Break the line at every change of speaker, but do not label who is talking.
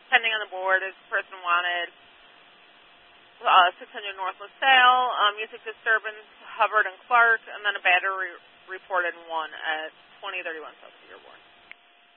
pending on the board is person wanted 600 North LaSalle, music disturbance, Hubbard and Clark, and then a battery reported one at 2031 South Dearborn.